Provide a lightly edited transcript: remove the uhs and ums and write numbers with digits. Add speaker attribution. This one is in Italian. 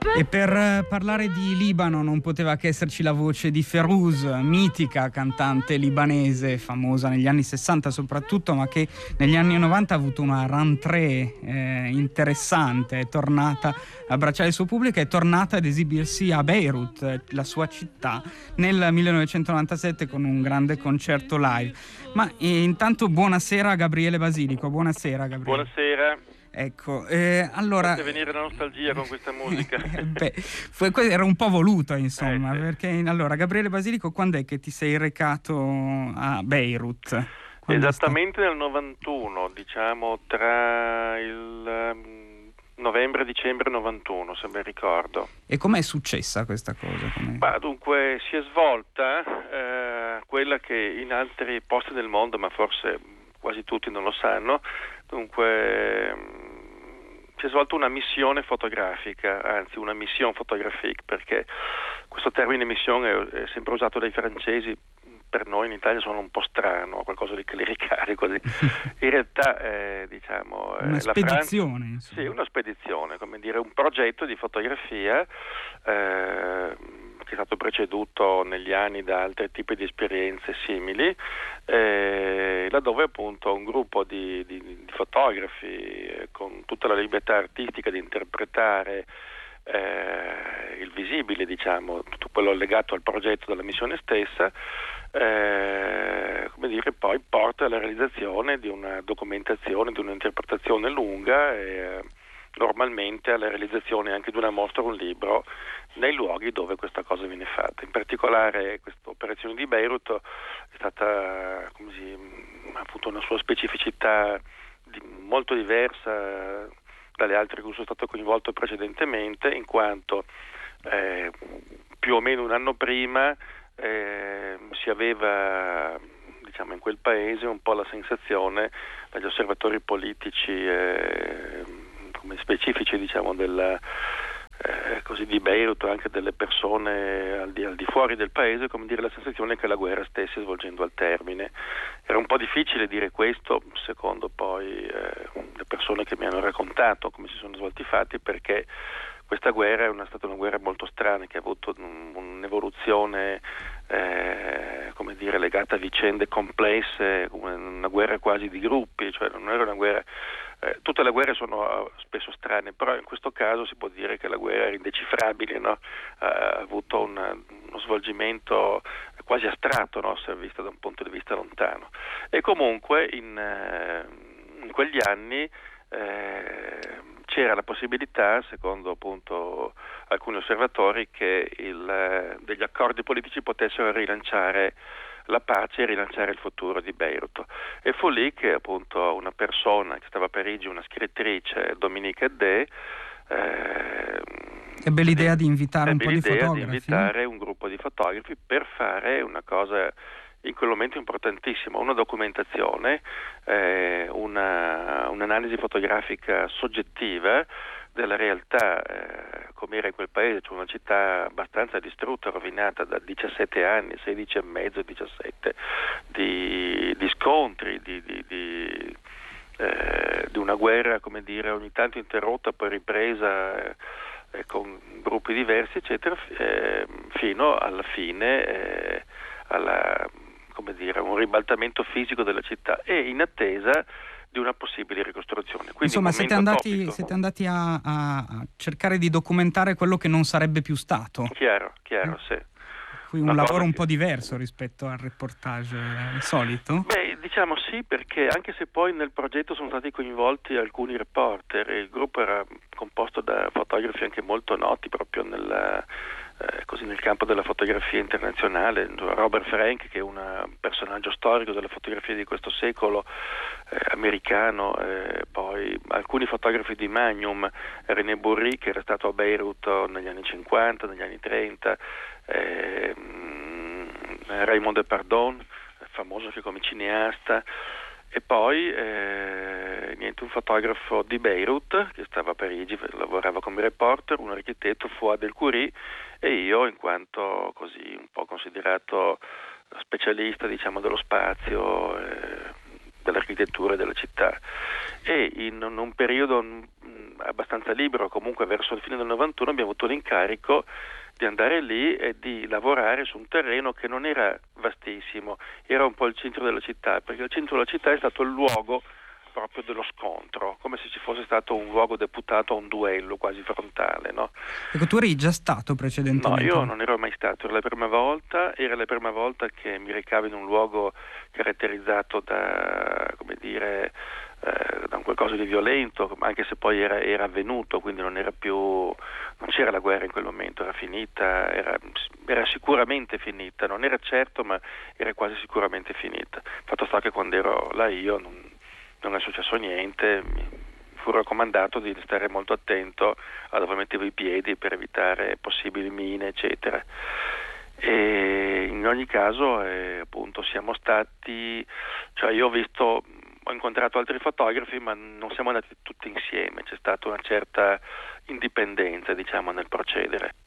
Speaker 1: E per parlare di Libano non poteva che esserci la voce di Ferouz, mitica cantante libanese, famosa negli anni 60 soprattutto, ma che negli anni 90 ha avuto una rentrée interessante, è tornata a abbracciare il suo pubblico, è tornata ad esibirsi a Beirut, la sua città, nel 1997 con un grande concerto live. Ma intanto buonasera a Gabriele Basilico, buonasera Gabriele.
Speaker 2: Buonasera.
Speaker 1: Ecco, allora...
Speaker 2: Fate venire la nostalgia con questa musica.
Speaker 1: Era un po' voluto, insomma,
Speaker 2: sì.
Speaker 1: perché allora, Gabriele Basilico, quando è che ti sei recato a Beirut?
Speaker 2: Esattamente nel 91, diciamo tra il novembre e dicembre 91, se ben ricordo.
Speaker 1: E com'è successa questa cosa?
Speaker 2: Dunque, si è svolta quella che in altri posti del mondo, ma forse quasi tutti non lo sanno, dunque si è svolta una missione fotografica, anzi una mission photographique, perché questo termine missione è sempre usato dai francesi, per noi in Italia suona un po' strano, qualcosa di clericale così. In realtà diciamo
Speaker 1: una spedizione,
Speaker 2: la Francia, sì, una spedizione, come dire, un progetto di fotografia che è stato preceduto negli anni da altri tipi di esperienze simili, laddove appunto un gruppo di fotografi con tutta la libertà artistica di interpretare il visibile, diciamo, tutto quello legato al progetto della missione stessa, come dire, poi porta alla realizzazione di una documentazione, di un'interpretazione lunga e normalmente alla realizzazione anche di una mostra o un libro nei luoghi dove questa cosa viene fatta. In particolare questa operazione di Beirut è stata, ha avuto una sua specificità molto diversa dalle altre che sono stato coinvolto precedentemente, in quanto più o meno un anno prima si aveva, diciamo, in quel paese un po' la sensazione dagli osservatori politici come specifici, diciamo, così di Beirut, anche delle persone al di fuori del paese, come dire, la sensazione che la guerra stesse svolgendo al termine. Era un po' difficile dire questo, secondo poi le persone che mi hanno raccontato come si sono svolti i fatti, perché questa guerra è stata una guerra molto strana, che ha avuto un'evoluzione come dire, legata a vicende complesse, una guerra quasi di gruppi, cioè non era una guerra. Tutte le guerre sono spesso strane, però in questo caso si può dire che la guerra era indecifrabile, no? Ha avuto uno svolgimento quasi astratto, no? Se vista da un punto di vista lontano. E comunque in quegli anni c'era la possibilità, secondo appunto alcuni osservatori, che degli accordi politici potessero rilanciare la pace e rilanciare il futuro di Beirut. E fu lì che appunto una persona che stava a Parigi, una scrittrice, Dominique Edé,
Speaker 1: ebbe l'idea di invitare un po' di fotografi,
Speaker 2: di invitare un gruppo di fotografi per fare una cosa in quel momento importantissima, una documentazione, un'analisi fotografica soggettiva della realtà come era in quel paese, cioè una città abbastanza distrutta, rovinata da 17 anni, 16 e mezzo, 17, di scontri, di una guerra, come dire, ogni tanto interrotta, poi ripresa con gruppi diversi, eccetera, fino alla fine come dire, un ribaltamento fisico della città e in attesa di una possibile ricostruzione. Quindi
Speaker 1: insomma, siete andati a cercare di documentare quello che non sarebbe più stato.
Speaker 2: Chiaro, sì.
Speaker 1: Qui un lavoro un po' diverso rispetto al reportage solito?
Speaker 2: Beh, diciamo sì, perché anche se poi nel progetto sono stati coinvolti alcuni reporter, il gruppo era composto da fotografi anche molto noti proprio nel campo della fotografia internazionale. Robert Frank, che è un personaggio storico della fotografia di questo secolo, americano, poi alcuni fotografi di Magnum, René Bourri, che era stato a Beirut negli anni 50, negli anni 30, Raymond Depardon, famoso anche come cineasta, e poi un fotografo di Beirut che stava a Parigi, lavorava come reporter, un architetto, Fouad El Khoury, e io, in quanto così un po' considerato specialista, diciamo, dello spazio, dell'architettura della città, e in un periodo abbastanza libero, comunque verso il fine del 91, abbiamo avuto l'incarico di andare lì e di lavorare su un terreno che non era vastissimo, era un po' il centro della città, perché il centro della città è stato il luogo proprio dello scontro, come se ci fosse stato un luogo deputato a un duello quasi frontale, no?
Speaker 1: Ecco, tu eri già stato precedentemente?
Speaker 2: No, io non ero mai stato, era la prima volta che mi recavo in un luogo caratterizzato da, come dire, da un qualcosa di violento, anche se poi era avvenuto, quindi non c'era la guerra in quel momento, era finita, era sicuramente finita, non era certo, ma era quasi sicuramente finita. Fatto sta che quando ero là io non è successo niente, mi fu raccomandato di stare molto attento a dove mettevo i piedi per evitare possibili mine, eccetera. E in ogni caso, appunto, siamo stati, cioè io ho incontrato altri fotografi, ma non siamo andati tutti insieme, c'è stata una certa indipendenza, diciamo, nel procedere.